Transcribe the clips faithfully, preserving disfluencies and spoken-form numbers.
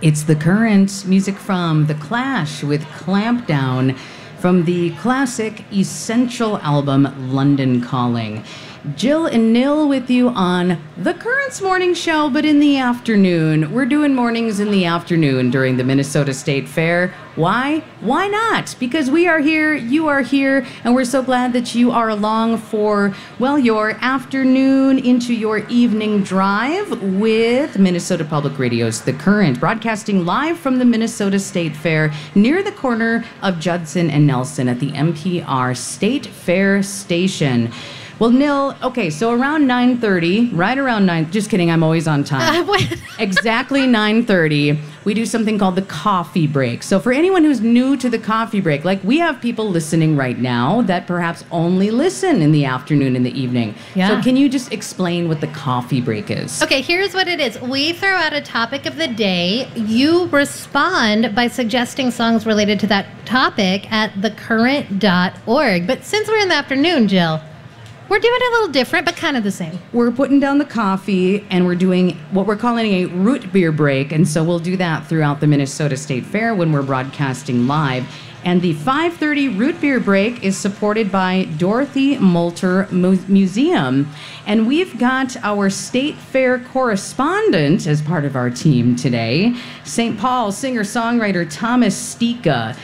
It's The Current, music from The Clash with Clampdown from the classic Essential album London Calling. Jill and Nil with you on The Current's morning show, but in the afternoon. We're doing mornings in the afternoon during the Minnesota State Fair. Why? Why not? Because we are here, you are here, and we're so glad that you are along for, well, your afternoon into your evening drive with Minnesota Public Radio's The Current, broadcasting live from the Minnesota State Fair near the corner of Judson and Nelson at the M P R State Fair Station. Well, Nil, okay, so around nine thirty, right around nine, just kidding, I'm always on time. Uh, exactly nine thirty, we do something called the coffee break. So for anyone who's new to the coffee break, like we have people listening right now that perhaps only listen in the afternoon and the evening. Yeah. So can you just explain what the coffee break is? Okay, here's what it is. We throw out a topic of the day. You respond by suggesting songs related to that topic at the current dot org. But since we're in the afternoon, Jill, we're doing it a little different, but kind of the same. We're putting down the coffee, and we're doing what we're calling a root beer break, and so we'll do that throughout the Minnesota State Fair when we're broadcasting live. And the five thirty root beer break is supported by Dorothy Moulter Mu- Museum. And we've got our State Fair correspondent as part of our team today, Saint Paul singer-songwriter Thomas Stika.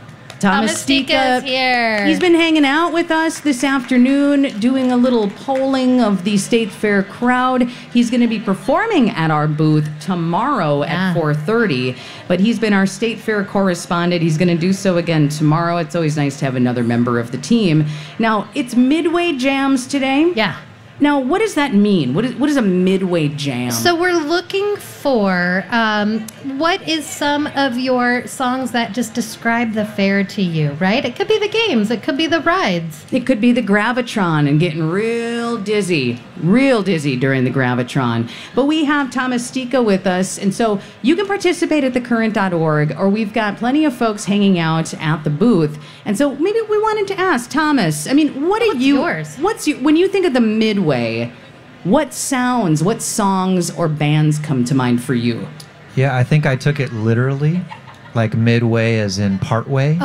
Thomas Stika is here. He's been hanging out with us this afternoon, doing a little polling of the State Fair crowd. He's going to be performing at our booth tomorrow yeah. at four thirty, but he's been our State Fair correspondent. He's going to do so again tomorrow. It's always nice to have another member of the team. Now, it's Midway Jams today. Yeah. Now, what does that mean? What is what is a midway jam? So we're looking for um, what is some of your songs that just describe the fair to you, right? It could be the games. It could be the rides. It could be the Gravitron and getting real dizzy, real dizzy during the Gravitron. But we have Thomas Stika with us, and so you can participate at the current dot org, or we've got plenty of folks hanging out at the booth. And so maybe we wanted to ask Thomas, I mean, what what's are you... yours? What's your, when you think of the midway, what sounds, what songs or bands come to mind for you? Yeah, I think I took it literally, like midway as in partway.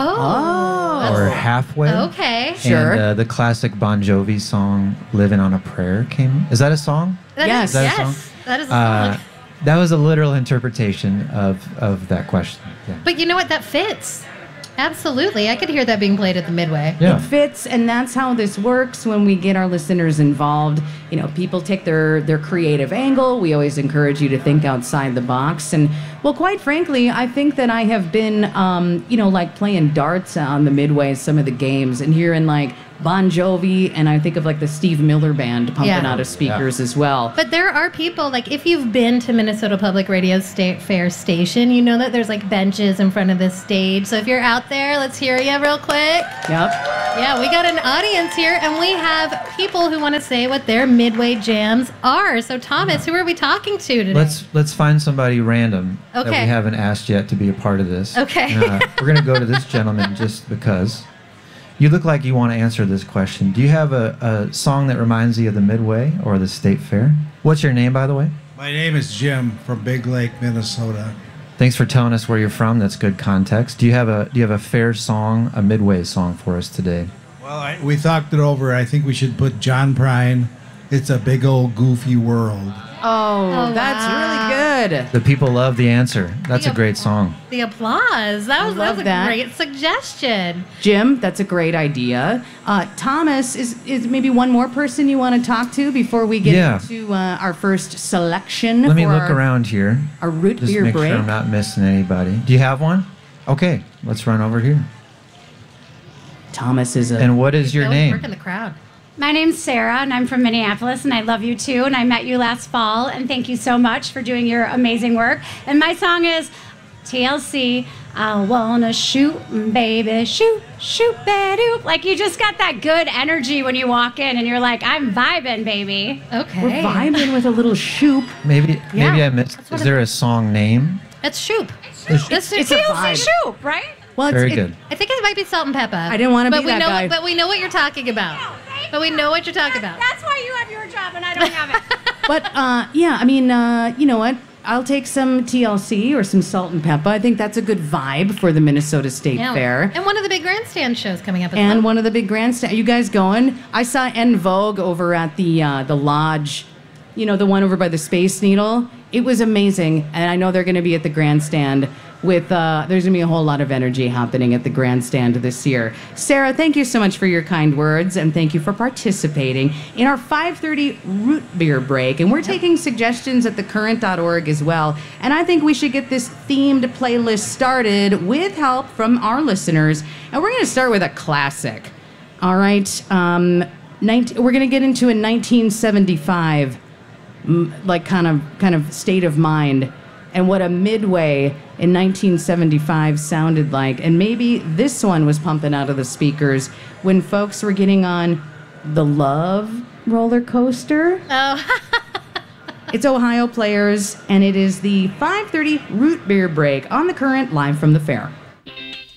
Oh. Or halfway. Okay. Sure. And uh, the classic Bon Jovi song, Living on a Prayer, came. Is that a song? That Yes. Is, Is that yes. a song? That is a Uh, song. that was a literal interpretation of, of that question. Yeah. But you know what? That fits. Absolutely. I could hear that being played at the Midway. Yeah. It fits, and that's how this works when we get our listeners involved. You know, people take their, their creative angle. We always encourage you to think outside the box. And, well, quite frankly, I think that I have been, um, you know, like playing darts on the Midway, some of the games, and hearing, like, Bon Jovi, and I think of, like, the Steve Miller Band pumping Yeah. out of speakers yeah. as well. But there are people, like, if you've been to Minnesota Public Radio's State Fair Station, you know that there's, like, benches in front of the stage. So if you're out there, let's hear you real quick. Yep. Yeah, we got an audience here, and we have people who want to say what their midway jams are. So, Thomas, who are we talking to today? Let's let's find somebody random Okay. that we haven't asked yet to be a part of this. Okay. Uh, we're going to go to this gentleman just because. You look like you want to answer this question. Do you have a, a song that reminds you of the Midway or the State Fair? What's your name, by the way? My name is Jim from Big Lake, Minnesota. Thanks for telling us where you're from. That's good context. Do you have a Do you have a fair song, a Midway song for us today? Well, I, we talked it over. I think we should put John Prine, It's a Big Old Goofy World. Oh, Oh, that's wow. really good. The people love the answer. That's The a great song. The applause. That was, that love was a that. great suggestion. Jim, that's a great idea. Uh, Thomas, is, is maybe one more person you want to talk to before we get Yeah. into uh, our first selection? Let me for look our, around here. Our root Just beer make break. sure I'm not missing anybody. Do you have one? Okay, let's run over here. Thomas is a... And what is your That would name? work in the crowd. My name's Sarah, and I'm from Minneapolis, and I love you too. And I met you last fall, and thank you so much for doing your amazing work. And my song is T L C, I wanna shoot, baby, shoot, shoot, badoop. Like, you just got that good energy when you walk in, and you're like, I'm vibing, baby. Okay. We're vibing with a little shoop. Maybe Yeah, maybe I missed. that's what Is it- there a song name? It's Shoop. It's- It's, it's a T L vibe. C shoot, right? Well, it's, Very it- good. I think it might be Salt and Pepper. I didn't wanna but be we that know, guy. But we know what you're talking about. But we know what you're talking about. That's why you have your job, and I don't have it. But, uh, yeah, I mean, uh, you know what? I'll take some T L C or some Salt and Pepper. I think that's a good vibe for the Minnesota State Yeah. Fair. And one of the big grandstand shows coming up as And well. one of the big grandstand. Are you guys going? I saw En Vogue over at the uh, the lodge, you know, the one over by the Space Needle. It was amazing, and I know they're going to be at the grandstand with, uh, there's going to be a whole lot of energy happening at the grandstand this year. Sarah, thank you so much for your kind words, and thank you for participating in our five thirty root beer break. And we're taking suggestions at the current dot org as well. And I think we should get this themed playlist started with help from our listeners. And we're going to start with a classic. All right. Um, nineteen, we're going to get into a nineteen seventy-five like kind of kind of state of mind and what a Midway in nineteen seventy-five sounded like. And maybe this one was pumping out of the speakers when folks were getting on the Love roller coaster. Oh, It's Ohio Players, and it is the five thirty root beer break on the current live from the fair.